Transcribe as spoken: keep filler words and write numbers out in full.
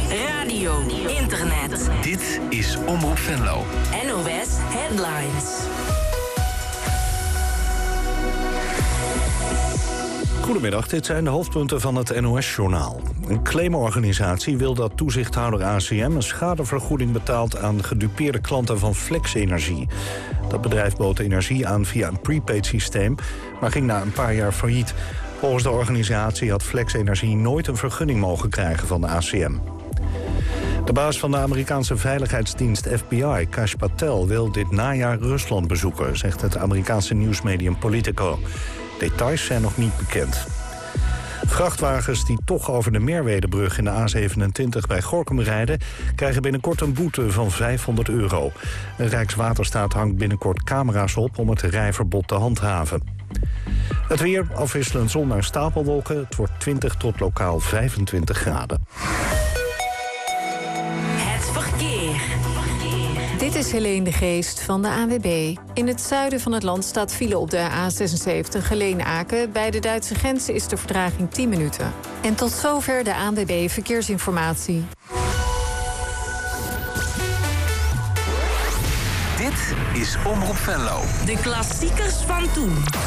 radio, internet. Dit is Omroep Venlo. N O S Headlines. Goedemiddag, dit zijn de hoofdpunten van het N O S-journaal. Een claimorganisatie wil dat toezichthouder A C M een schadevergoeding betaalt aan gedupeerde klanten van Flex Energie. Dat bedrijf bood energie aan via een prepaid systeem, maar ging na een paar jaar failliet. Volgens de organisatie had Flex Energie nooit een vergunning mogen krijgen van de A C M. De baas van de Amerikaanse veiligheidsdienst F B I, Kash Patel, wil dit najaar Rusland bezoeken, zegt het Amerikaanse nieuwsmedium Politico. Details zijn nog niet bekend. Vrachtwagens die toch over de Merwedebrug in de A zevenentwintig bij Gorinchem rijden, krijgen binnenkort een boete van vijfhonderd euro. Rijkswaterstaat hangt binnenkort camera's op om het rijverbod te handhaven. Het weer, afwisselend zon naar stapelwolken. Het wordt twintig tot lokaal vijfentwintig graden. Het verkeer. Dit is Helene de Geest van de A N W B. In het zuiden van het land staat file op de A zesenzeventig Geleen-Aken. Bij de Duitse grens is de vertraging tien minuten. En tot zover de A N W B Verkeersinformatie. Dit is Omroep Venlo. De klassiekers van toen.